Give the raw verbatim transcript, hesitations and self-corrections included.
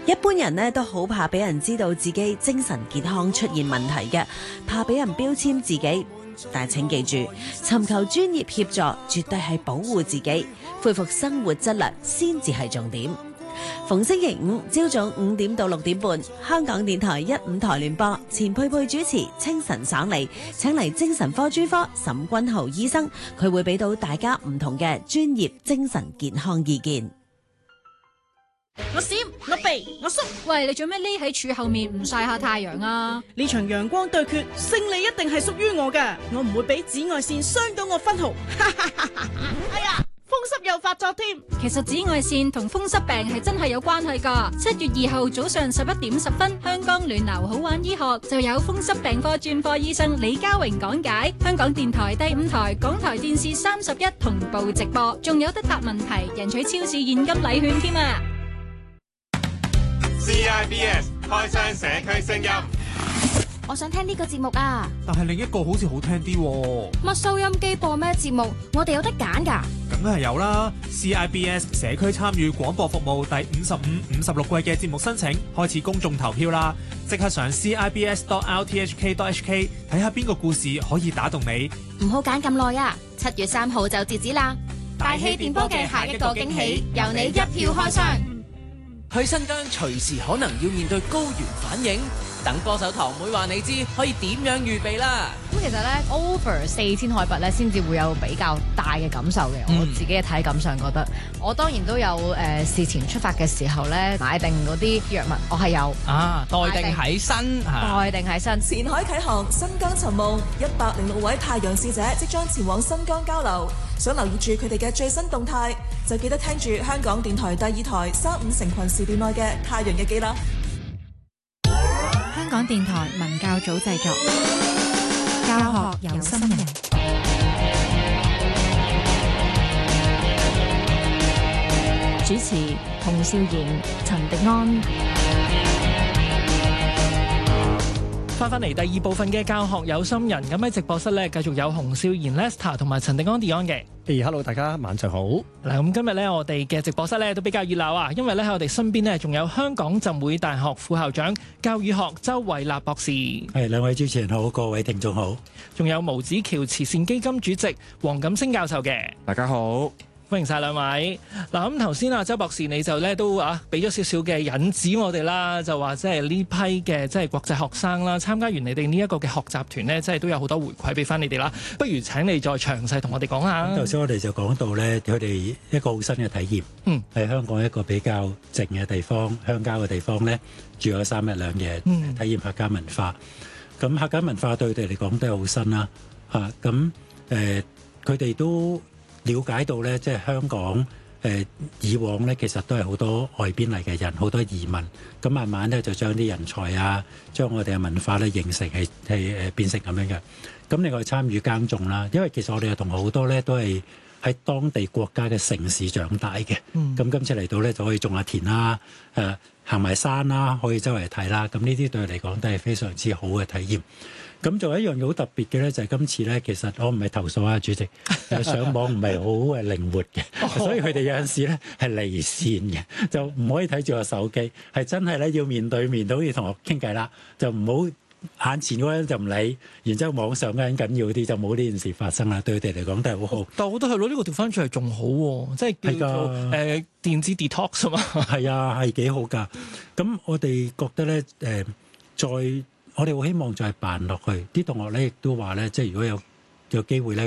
一般人呢都好怕俾人知道自己精神健康出現問題嘅，怕俾人標籤自己。但係請記住，尋求專業協助絕對係保護自己、恢復生活質量先至係重點。逢星期五朝早五點到六點半，香港電台一五台聯播，錢佩佩主持，清晨爽利，請嚟精神科專科沈君豪醫生，佢會俾到大家唔同嘅專業精神健康意見。 我閃，我避，我縮。 喂，你做咩匿喺柱後面唔曬下太陽啊？ 呢場陽光對決，勝利一定係屬於我㗎。我唔會俾紫外線傷到我分毫。哎呀，風濕又發作添。 其實紫外線同風濕病係真係有關係㗎。七月二號早上十一點十分，香港暖流好玩醫學就有風濕病科專科醫生李家榮講解。香港電台第五台、港台電視三十一同步直播，仲有得答問題，贏取超市現金禮券添啊！ C I B S 開箱社區聲音， 我想聽呢個節目啊！ 但係另一個好似好聽啲喎。 乜收音機播咩節目？我哋有得揀㗎。 梗係有啦 ！C I B S 社區參與廣播服務第五十五、五十六季嘅節目申請開始公眾投票啦！即刻上 C I B S dot R T H K dot H K 睇下邊個故事可以打動你。 唔好揀咁耐啊！七月三號就截止啦！大氣電波嘅下一個驚喜，由你一票開箱。 去新疆隨時可能要面對高原反應，等歌手堂妹話你知可以點樣預備啦。 咁其實咧 over 四千海拔咧，先至會有比較大嘅感受嘅。嗯、我自己嘅體感上覺得，我當然都有誒、呃、事前出發嘅時候咧買定嗰啲藥物，我係有啊，待定喺身， 待定喺身。 前海啟航，新疆尋夢，一百零六位太陽使者即將前往新疆交流。想留意住佢哋嘅最新動態，就記得聽住香港電台第二台三五成群時段內嘅太陽日記啦。 香港電台文教組製作，教學有心人。主持：洪少賢、陳迪安。 翻返嚟第二部分嘅教學有心人，咁喺直播室咧繼續有洪少賢 Lester 同埋陳迪安 Dion 嘅。 Hey, hello 大家晚上好。 嗱，咁今日咧我哋嘅直播室咧都比較熱鬧啊，因為咧喺我哋身邊咧仲有香港浸會大學副校長教育學周偉立博士。 係，兩位主持人好，各位聽眾好。 仲有毛子橋慈善基金主席黃錦星教授嘅。 大家好。 歡迎晒兩位。嗱，咁頭先啊，周博士你就咧都啊俾咗少少嘅引子我哋啦，就話即係呢批嘅即係國際學生啦，參加完你哋呢一個嘅學習團呢，即係都有好多回饋俾翻你哋啦。不如請你再詳細同我哋講下。 頭先我哋就講到咧，佢哋一個好新嘅體驗，嗯，喺香港一個比較靜嘅地方、鄉郊嘅地方咧，住咗三日兩夜，嗯、體驗客家文化。咁客家文化對佢哋嚟講都係好新啦，嚇咁誒，佢哋都了解到咧，即係香港誒、呃、以往咧，其實都係好多外邊嚟嘅人，好多移民。咁慢慢咧就將啲人才啊，將我哋嘅文化咧形成係係誒變成咁樣嘅。咁另外參與耕種啦，因為其實我哋嘅同學好多咧都係喺當地國家嘅城市長大嘅。咁、嗯、今次嚟到咧就可以種下田啦，誒行埋山啦，可以周圍睇啦。咁呢啲對佢嚟講都係非常之好嘅體驗。咁仲有一樣嘢好特別嘅咧，就係、是、今次咧，其實我唔係投訴啊，主席，上網唔係好誒靈活嘅，所以佢哋有陣時咧係離線嘅，就唔可以睇住個手機，係真係咧要面對面，好似同學傾偈啦，就唔好眼前嗰個人就唔理，然之後網上嗰人緊要啲，就冇呢件事發生啦。對佢哋嚟講都係好好。 但係我覺得係咯，呢、這個調翻出嚟仲好喎，即係叫做誒、呃、電子 detox 啊嘛。係啊，係幾好㗎。咁我哋覺得咧誒、呃，再我哋好希望再辦落去，啲同學咧亦都話咧，即係如果有有機會咧。